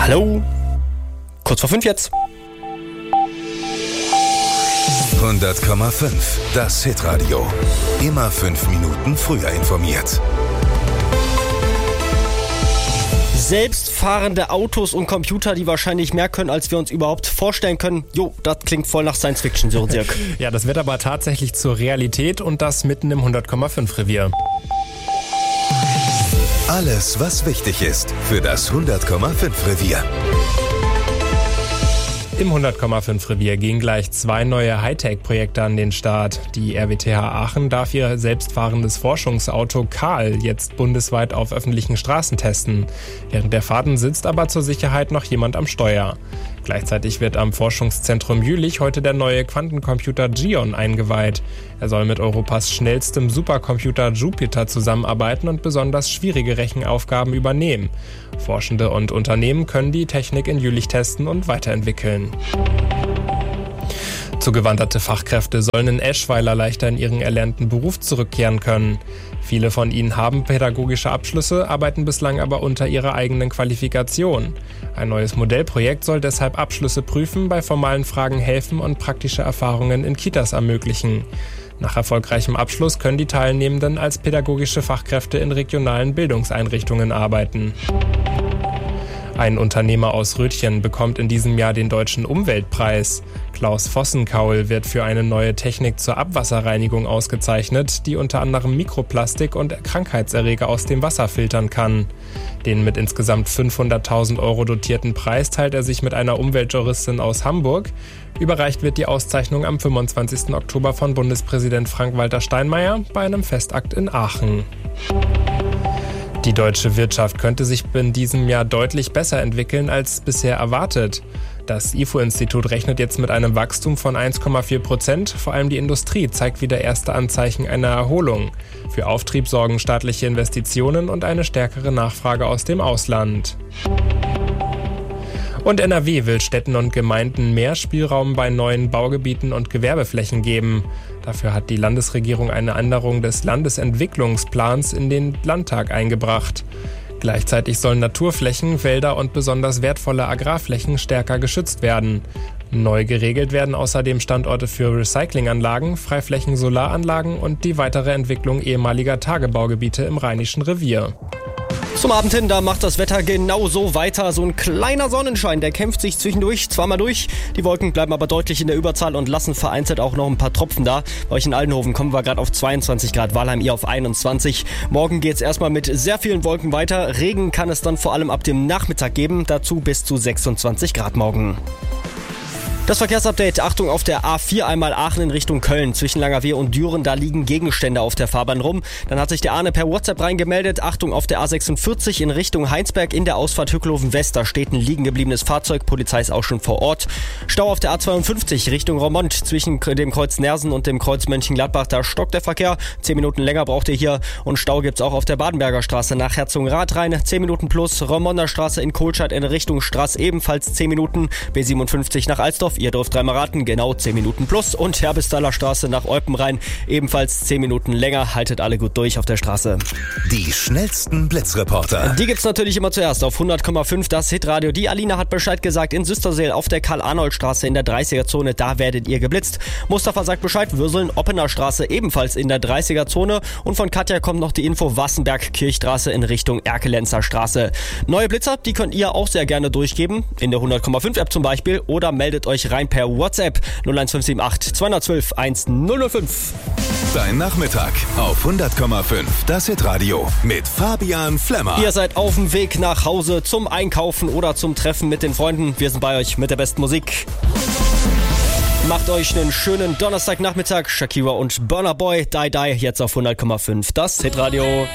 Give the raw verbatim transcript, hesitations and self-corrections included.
Hallo? Kurz vor fünf jetzt. hundert Komma fünf, das Hitradio. Immer fünf Minuten früher informiert. Selbstfahrende Autos und Computer, die wahrscheinlich mehr können, als wir uns überhaupt vorstellen können. Jo, das klingt voll nach Science Fiction, Sören Sirk. Ja, das wird aber tatsächlich zur Realität und das mitten im hundert Komma fünf Revier. Alles, was wichtig ist für das hundert Komma fünf Revier. Im hundert Komma fünf Revier gehen gleich zwei neue Hightech-Projekte an den Start. Die R W T H Aachen darf ihr selbstfahrendes Forschungsauto Karl jetzt bundesweit auf öffentlichen Straßen testen. Während der Fahrten sitzt aber zur Sicherheit noch jemand am Steuer. Gleichzeitig wird am Forschungszentrum Jülich heute der neue Quantencomputer Gion eingeweiht. Er soll mit Europas schnellstem Supercomputer Jupiter zusammenarbeiten und besonders schwierige Rechenaufgaben übernehmen. Forschende und Unternehmen können die Technik in Jülich testen und weiterentwickeln. Zugewanderte Fachkräfte sollen in Eschweiler leichter in ihren erlernten Beruf zurückkehren können. Viele von ihnen haben pädagogische Abschlüsse, arbeiten bislang aber unter ihrer eigenen Qualifikation. Ein neues Modellprojekt soll deshalb Abschlüsse prüfen, bei formalen Fragen helfen und praktische Erfahrungen in Kitas ermöglichen. Nach erfolgreichem Abschluss können die Teilnehmenden als pädagogische Fachkräfte in regionalen Bildungseinrichtungen arbeiten. Ein Unternehmer aus Rötchen bekommt in diesem Jahr den Deutschen Umweltpreis. Klaus Vossenkaul wird für eine neue Technik zur Abwasserreinigung ausgezeichnet, die unter anderem Mikroplastik und Krankheitserreger aus dem Wasser filtern kann. Den mit insgesamt fünfhunderttausend Euro dotierten Preis teilt er sich mit einer Umweltjuristin aus Hamburg. Überreicht wird die Auszeichnung am fünfundzwanzigsten Oktober von Bundespräsident Frank-Walter Steinmeier bei einem Festakt in Aachen. Die deutsche Wirtschaft könnte sich in diesem Jahr deutlich besser entwickeln als bisher erwartet. Das I F O-Institut rechnet jetzt mit einem Wachstum von eins Komma vier Prozent. Vor allem die Industrie zeigt wieder erste Anzeichen einer Erholung. Für Auftrieb sorgen staatliche Investitionen und eine stärkere Nachfrage aus dem Ausland. Und N R W will Städten und Gemeinden mehr Spielraum bei neuen Baugebieten und Gewerbeflächen geben. Dafür hat die Landesregierung eine Änderung des Landesentwicklungsplans in den Landtag eingebracht. Gleichzeitig sollen Naturflächen, Wälder und besonders wertvolle Agrarflächen stärker geschützt werden. Neu geregelt werden außerdem Standorte für Recyclinganlagen, Freiflächen, Solaranlagen und die weitere Entwicklung ehemaliger Tagebaugebiete im Rheinischen Revier. Zum Abend hin, da macht das Wetter genauso weiter. So ein kleiner Sonnenschein, der kämpft sich zwischendurch zweimal durch. Die Wolken bleiben aber deutlich in der Überzahl und lassen vereinzelt auch noch ein paar Tropfen da. Bei euch in Aldenhoven kommen wir gerade auf zweiundzwanzig Grad, Walheim ihr auf einundzwanzig. Morgen geht's erstmal mit sehr vielen Wolken weiter. Regen kann es dann vor allem ab dem Nachmittag geben. Dazu bis zu sechsundzwanzig Grad morgen. Das Verkehrsupdate, Achtung auf der A vier einmal Aachen in Richtung Köln. Zwischen Langerwehe und Düren, da liegen Gegenstände auf der Fahrbahn rum. Dann hat sich der Arne per WhatsApp reingemeldet. Achtung auf der A sechsundvierzig in Richtung Heinsberg in der Ausfahrt Hückelhoven West. Da steht ein liegen gebliebenes Fahrzeug, Polizei ist auch schon vor Ort. Stau auf der A zweiundfünfzig Richtung Roermond. Zwischen dem Kreuz Nersen und dem Kreuz Mönchengladbach, da stockt der Verkehr. Zehn Minuten länger braucht ihr hier. Und Stau gibt's auch auf der Badenberger Straße nach Herzogenrath rein. Zehn Minuten plus. Roermonder Straße in Kohlscheid in Richtung Straß ebenfalls zehn Minuten. B siebenundfünfzig nach Alsdorf. Ihr dürft dreimal raten, genau zehn Minuten plus. Und Herbestaler Straße nach Eupen rein, ebenfalls zehn Minuten länger. Haltet alle gut durch auf der Straße. Die schnellsten Blitzreporter. Die gibt's natürlich immer zuerst auf hundert Komma fünf, das Hitradio. Die Alina hat Bescheid gesagt, in Süsterseel auf der Karl-Arnold-Straße in der dreißiger-Zone, da werdet ihr geblitzt. Mustafa sagt Bescheid, Würseln, Oppener Straße ebenfalls in der dreißiger-Zone. Und von Katja kommt noch die Info, Wassenberg-Kirchstraße in Richtung Erkelenzer Straße. Neue Blitzer, die könnt ihr auch sehr gerne durchgeben, in der hundert Komma fünf App zum Beispiel, oder meldet euch rein per WhatsApp null eins fünf sieben acht zwei eins zwei eins null null fünf. Dein Nachmittag auf hundert Komma fünf, das Hitradio mit Fabian Flemmer. Ihr seid auf dem Weg nach Hause zum Einkaufen oder zum Treffen mit den Freunden. Wir sind bei euch mit der besten Musik. Macht euch einen schönen Donnerstagnachmittag. Shakira und Burna Boy, Die Die, jetzt auf hundert Komma fünf, das Hitradio.